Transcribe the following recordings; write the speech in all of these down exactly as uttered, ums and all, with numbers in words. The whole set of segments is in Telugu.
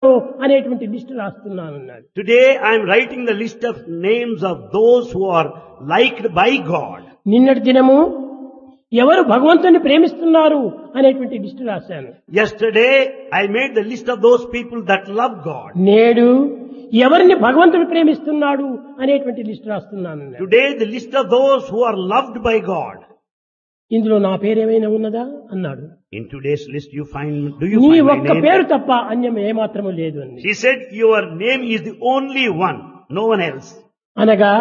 అనేటువంటి list రాస్తున్నానన్నాడు. Today I am writing the list of names of those who are liked by God. నిన్నటి దినము ఎవరు భగవంతుని ప్రేమిస్తున్నారు అనేటువంటి లిస్టు రాశాను. Yesterday I made the list of those people that love God. నేడు ఎవరిని భగవంతుడు ప్రేమిస్తున్నాడు అనేటువంటి లిస్టు రాస్తున్నాను. Today the list of those who are loved by God. ఇందులో నా పేరేమైనా ఉన్నదా అన్నాడు. In today's list you find, do you నీ find my ఒక్క name? పేరు తప్ప అన్యం ఏమాత్రము లేదు అని. She said your name is the only one, no one else. అనగా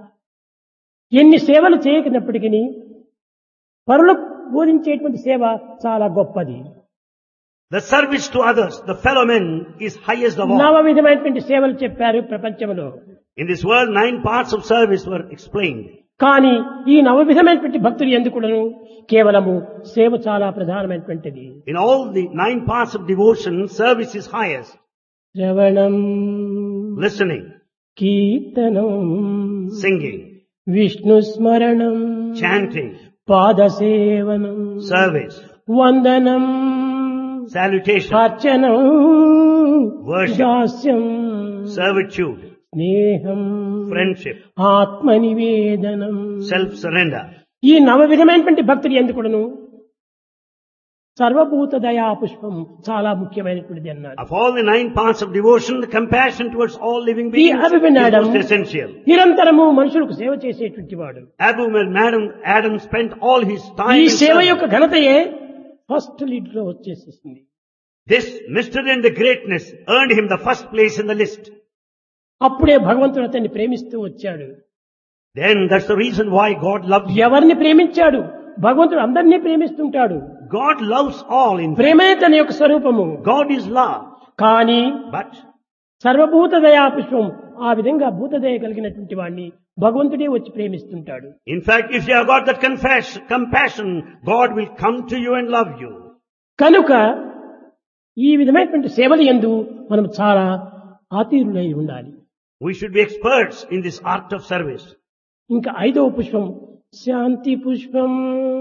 ఎన్ని సేవలు చేయకున్నప్పటికీ పరులకు బోధించేటువంటి సేవ చాలా గొప్పది. The service to others, the fellow men, is highest of all. నవ విధమైనటువంటి సేవలు చెప్పారు ప్రపంచంలో. In this world, nine parts of service were explained. కానీ ఈ నవ విధమైనటువంటి భక్తులు ఎందుకును కేవలము సేవ చాలా ప్రధానమైనటువంటిది. In all the nine parts of devotion, service is highest. శ్రవణం, Listening, కీర్తనం, singing, విష్ణు స్మరణం, chanting, పాదసేవనం, service, వందనం, salutation, అర్చనం, worship, దాస్యం, servitude, స్నేహం, friendship, ఆత్మనివేదనం. self-surrender. ఈ నవ విధమైనటువంటి భక్తులు ఎందుకును సర్వభూత దయా పుష్పం చాలా ముఖ్యమైనటువంటిది అన్నారు. Of all the nine parts of devotion, the compassion towards all living ఈ beings is Abhimanyudu most essential. నిరంతరము మనుషులకు సేవ చేసేటువంటి వాడు. Abu Madam Adam spent all his time ఈ in సేవ service. యొక్క ఘనతయే ఫస్ట్ లీడ్ లో వచ్చేసేసింది. This mystery and the greatness earned him the first place in the list. అప్పుడే భగవంతుడు అతన్ని ప్రేమిస్తూ వచ్చాడు. Then that's the reason why God loved him. ఎవరిని ప్రేమించాడు? భగవంతుడు అందరినీ ప్రేమిస్తుంటాడు. God loves all in fact. ప్రేమే తన యొక్క స్వరూపము. God is love. కానీ But సర్వభూత దయా పుష్పం ఆ విధంగా భూతదయ కలిగినటువంటి వాడిని భగవంతుడే వచ్చి ప్రేమిస్తుంటాడు. in fact, if you have got that confess, compassion, God will come to you and love you. కనుక ఈ విధమైనటువంటి సేవలు యందు మనం చాలా ఆతీరులై ఉండాలి. We should be experts in this art of service. ఇంకా ఐదవ పుష్పం శాంతి పుష్పం.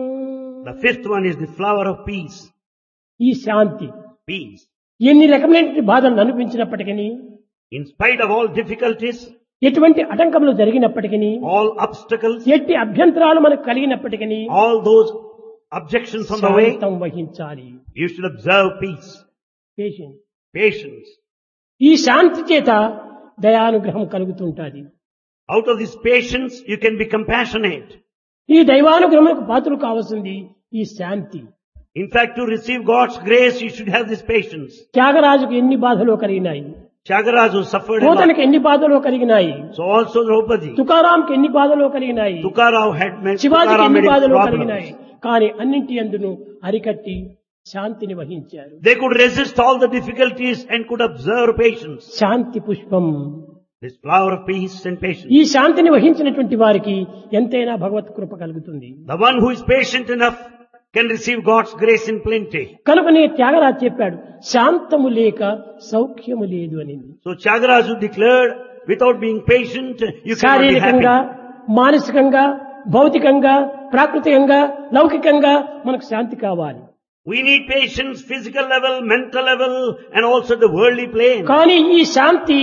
The fifth one is the flower of peace. ఈ శాంతి Peace. ఎన్ని రకమైనటువంటి బాధలను అనిపించినప్పటికీ, In spite of all difficulties, ఎటువంటి ఆటంకములు జరిగినప్పటికీ, all obstacles, ఎట్టి అభ్యంతరాలు మనకు కలిగినప్పటికీ all those objections on the way, శాంతం వహించాలి. you should observe peace, patience. patience. ఈ శాంతి చేత దయానుగ్రహం కలుగుతుంటాది. Out of this patience, you can be compassionate. ఈ దైవానుగ్రహములకు పాత్రలు కావాల్సింది ఈ శాంతి. In fact, to receive God's grace, you should have this patience. త్యాగరాజుకు ఎన్ని బాధలు కలిగినాయి, Tyagaraja suffered a lot. పోతనకు ఎన్ని బాధలు కలిగినాయి, So also Draupadi. తుకారాంకి ఎన్ని బాధలు కలిగినాయి, Tukarao had made, శివాజీకి Tukaram ఎన్ని made బాధలు problems. కలిగినాయి. కానీ అన్నింటి అందును అరికట్టి శాంతిని వహించారు. They could resist all the difficulties and could observe patience. శాంతి పుష్పం. This flower of peace and patience. ఈ శాంతిని వహించినటువంటి వారికి ఎంతైనా భగవత్ కృప కలుగుతుంది. The one who is patient enough can receive God's grace in plenty. కనుకనే త్యాగరాజు చెప్పాడు శాంతము లేక సౌఖ్యము లేదు అని. So Tyagaraja declared, without being patient, you cannot be శారీరకంగా, happy. మానసికంగా, భౌతికంగా, ప్రాకృతికంగా, లౌకికంగా మనకు శాంతి కావాలి. We need patience, physical level, mental level, and also the worldly plane. కానీ ఈ శాంతి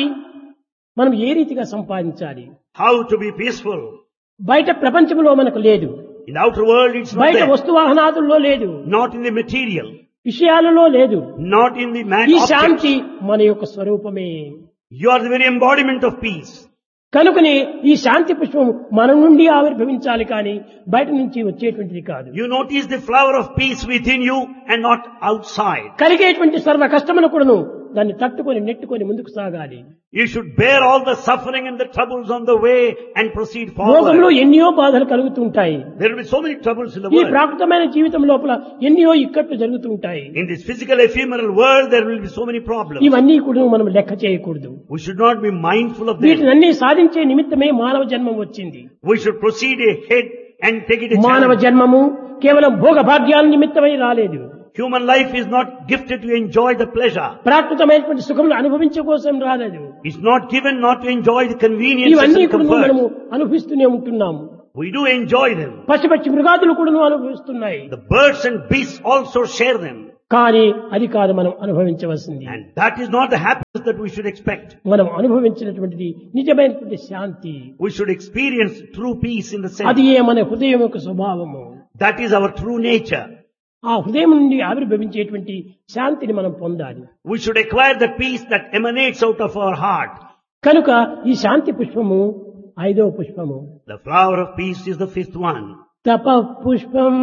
మనం ఏ రీతిగా సంపాదించాలి? How to be peaceful. బయట ప్రపంచంలో మనకు లేదు, In the outer world, it's not బయట there. వస్తువాహనాదుల్లో లేదు, Not in the material. విషయాలలో లేదు. Not in the man ఈ objects. శాంతి మన యొక్క స్వరూపమే. You are the very embodiment of peace. కనుకనే ఈ శాంతి పుష్పం మన నుండి ఆవిర్భవించాలి కానీ బయట నుంచి వచ్చేటువంటిది కాదు. You notice the flower of peace within you and not outside. కలిగేటువంటి సర్వ కష్టమును కూడాను దాన్ని తట్టుకొని నెట్టుకొని ముందుకు సాగాలి. You should bear all the suffering and the troubles on the way and proceed లోకంలో forward. ఎన్నో బాధలు కలుగుతుంటాయి. There will be so many troubles in the ఈ world. ప్రాకృతమైన జీవితం లోపల ఎన్నో ఇక్కట్లు జరుగుతుంటాయి. In this physical ephemeral world, there will be so many problems. ఇవన్నీ కూడా మనం లెక్క చేయకూడదు. We should not be mindful of them. వీటినన్నీ సాధించే నిమిత్తమే మానవ జన్మం వచ్చింది. We should proceed ahead and take it a మానవ challenge. జన్మము కేవలం భోగ భాగ్యాల నిమిత్తమై రాలేదు. Human life is not gifted to enjoy the pleasure. ప్రాకృతమైనటువంటి సుఖములు అనుభవించే కోసం రాలేదు. It's not given not to enjoy the conveniences ఇవన్నీ and కూడా మనము comforts. అనుభవిస్తూనే ఉంటున్నాము. We do enjoy them. పశుపక్షి మృగాదులు కూడా అనుభవిస్తున్నాయి. The birds and beasts also share them. కానీ అది కాదు మనం అనుభవించవలసింది. And that is not the happiness that we should expect. మనం అనుభవించినటువంటిది నిజమైనటువంటి శాంతి. We should experience true peace in the sense. అది ఏ మన హృదయం యొక్క స్వభావము. That is our true nature. ఆ హృదయం నుండి ఆవిర్భవించేటువంటి శాంతిని మనం పొందాలి. We should acquire the peace that emanates out of our heart. కనుక ఈ శాంతి పుష్పము ఐదవ పుష్పము. The flower of peace is the fifth one. తప పుష్పం.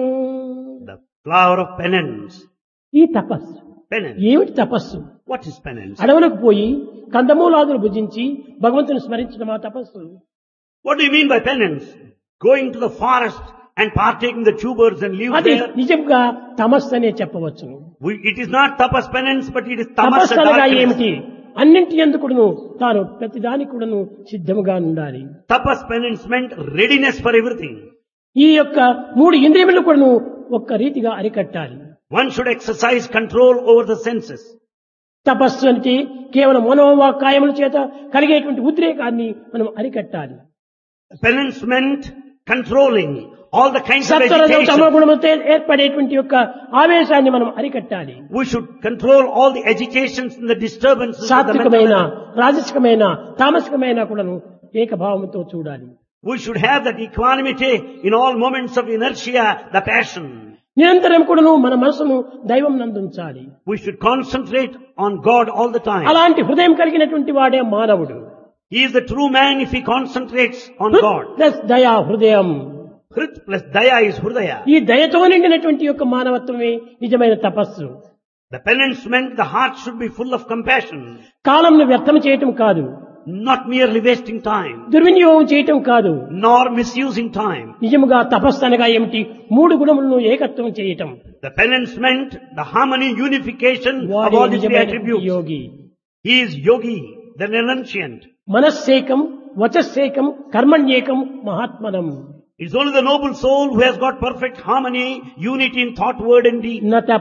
The flower of penance. ఈ తపస్సు Penance. ఏమిటి తపస్సు? What is penance? అడవులకు పోయి కందమూలాదులు భుజించి భగవంతుని స్మరించడం ఆ తపస్సు. What do you mean by penance? Going to the forest and partaking the tubers and leaves అది there. నిజంగా తమస్సు అనే చెప్పవచ్చును. We- It is not tapas penance, but it is tamas తపస్సు అనగా darkness. ఏమిటి? అన్నింటి ఎందుకును తాను ప్రతి దానికి కూడాను సిద్ధముగా ఉండాలి. Tapas penance meant readiness for everything. ఈ యొక్క మూడు ఇంద్రియములు కూడాను ఒక్క రీతిగా అరికట్టాలి. One should exercise control over the senses. తపస్సు అంటే కేవలం మనోవాకాయముల చేత కలిగేటువంటి ఉద్రేకాన్ని మనం అరికట్టాలి. Penance meant controlling all the kinds of సత్వరజో agitation. తమో గుణములతో ఏర్పడేటువంటి యొక్క ఆవేశాన్ని మనం అరికట్టాలి. We should control all the agitations and the disturbances of the సాత్వికమైన mental. రాజసికమైన తామసికమైన కూడాను ఏకభావంతో చూడాలి. We should have that equanimity in all moments of inertia, the passion. నిరంతరం కూడాను మన మనసును దైవం నందుంచాలి. We should concentrate on God all the time. అలాంటి హృదయం కలిగినటువంటి వాడే మానవుడు. He is the true man if he concentrates on God. Plus దయా హృదయం. Hrit plus daya is hridaya. ఈ దయతో నిండినటువంటి యొక్క మానవత్వమే నిజమైన తపస్సు. The penance meant the heart should be full of compassion, కాలంను వ్యర్థం చేయటం కాదు, not merely wasting time, దుర్వినియోగం చేయటం కాదు. nor misusing time. నిజముగా తపస్సు అనగా ఏమిటి? మూడు గుణములను ఏకత్వం చేయటం. The penance meant the harmony, unification of వాడే all the three నిజమైన attributes. Yogi. He is yogi, the renunciant. మనస్సేకం, వచస్సేకం, కర్మణ్యేకం, మహాత్మనం. It's only the noble soul who has got perfect harmony, unity in thought, word and deed. నత